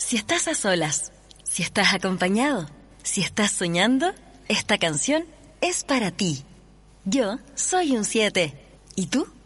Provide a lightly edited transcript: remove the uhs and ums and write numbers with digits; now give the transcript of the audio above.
Si estás a solas, si estás acompañado, si estás soñando, esta canción es para ti. Yo soy un 7. ¿Y tú?